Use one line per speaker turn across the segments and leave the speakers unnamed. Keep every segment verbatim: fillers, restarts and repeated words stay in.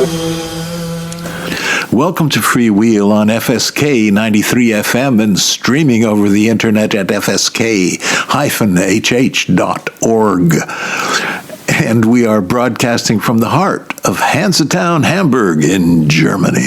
Welcome to Freewheel on F S K ninety-three F M and streaming over the internet at f s k dash h h dot org. And we are broadcasting from the heart of Hansetown, Hamburg in Germany.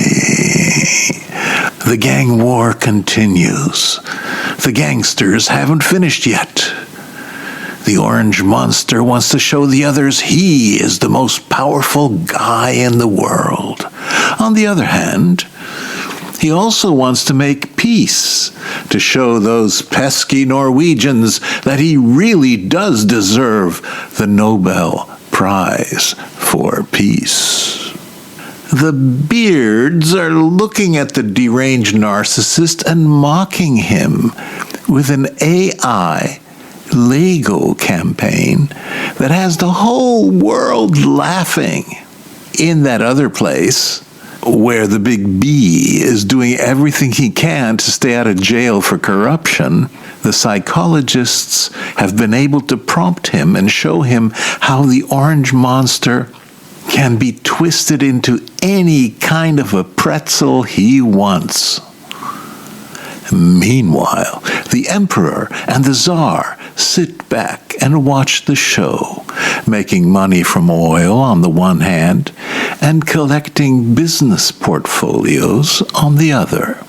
The gang war continues. The gangsters haven't finished yet. The Orange Monster wants to show the others he is the most powerful guy in the world. On the other hand, he also wants to make peace, to show those pesky Norwegians that he really does deserve the Nobel Prize for Peace. The Beards are looking at the deranged narcissist and mocking him with an A I Lego campaign that has the whole world laughing. In that other place, where the big B is doing everything he can to stay out of jail for corruption, the psychologists have been able to prompt him and show him how the Orange Monster can be twisted into any kind of a pretzel he wants. Meanwhile, the Emperor and the Tsar sit back and watch the show, making money from oil on the one hand and collecting business portfolios on the other.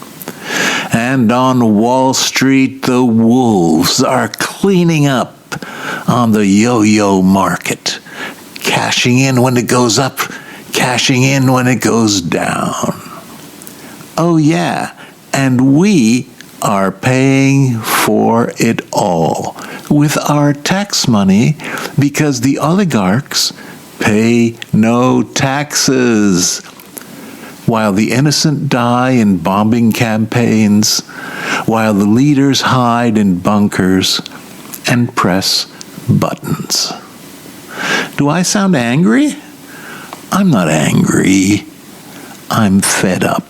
And on Wall Street, the wolves are cleaning up on the yo-yo market, cashing in when it goes up, cashing in when it goes down. Oh yeah, and we are paying for it all with our tax money because the oligarchs pay no taxes, while the innocent die in bombing campaigns, while the leaders hide in bunkers and press buttons. Do I sound angry? I'm not angry. I'm fed up.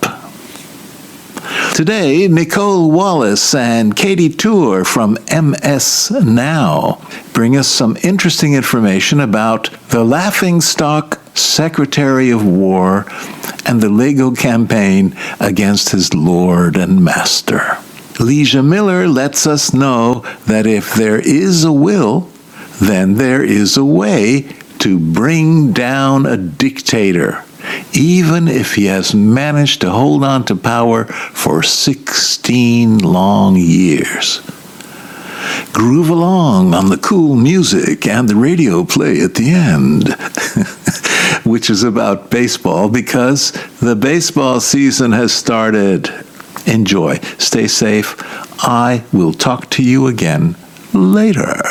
Today, Nicole Wallace and Katie Tour from M S Now bring us some interesting information about the laughingstock Secretary of War and the Lego campaign against his lord and master. Leisha Miller lets us know that if there is a will, then there is a way to bring down a dictator, even if he has managed to hold on to power for sixteen long years. Groove along on the cool music and the radio play at the end, which is about baseball because the baseball season has started. Enjoy. Stay safe. I will talk to you again later.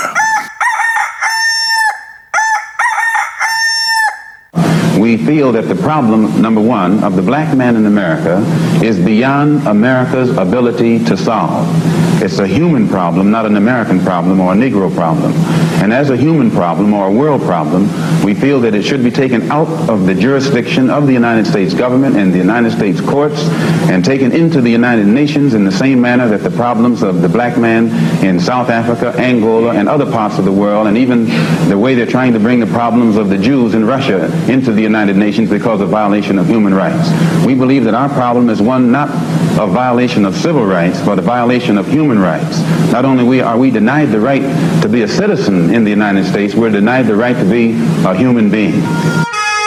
We feel that the problem, number one, of the black man in America is beyond America's ability to solve. It's a human problem, not an American problem or a Negro problem. And as a human problem or a world problem, we feel that it should be taken out of the jurisdiction of the United States government and the United States courts and taken into the United Nations in the same manner that the problems of the black man in South Africa, Angola, and other parts of the world, and even the way they're trying to bring the problems of the Jews in Russia into the United Nations because of violation of human rights. We believe that our problem is one not of violation of civil rights, but a violation of human rights. Not only are we denied the right to be a citizen in the United States, we're denied the right to be a human being.